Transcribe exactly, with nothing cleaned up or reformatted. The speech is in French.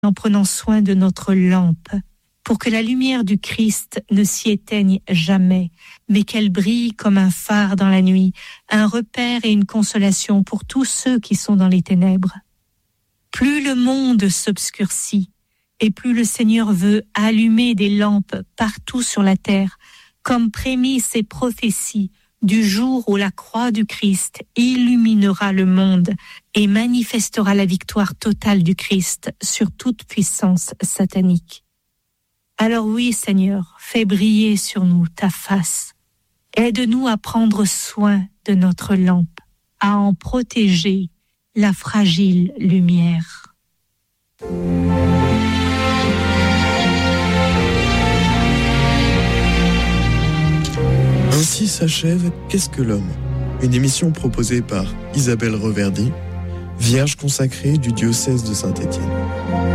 en prenant soin de notre lampe, pour que la lumière du Christ ne s'y éteigne jamais, mais qu'elle brille comme un phare dans la nuit, un repère et une consolation pour tous ceux qui sont dans les ténèbres. Plus le monde s'obscurcit, et plus le Seigneur veut allumer des lampes partout sur la terre, comme prémices et prophéties du jour où la croix du Christ illuminera le monde et manifestera la victoire totale du Christ sur toute puissance satanique. Alors oui, Seigneur, fais briller sur nous ta face. Aide-nous à prendre soin de notre lampe, à en protéger la fragile lumière. Ainsi s'achève Qu'est-ce que l'homme ? Une émission proposée par Isabelle Reverdy, vierge consacrée du diocèse de Saint-Étienne.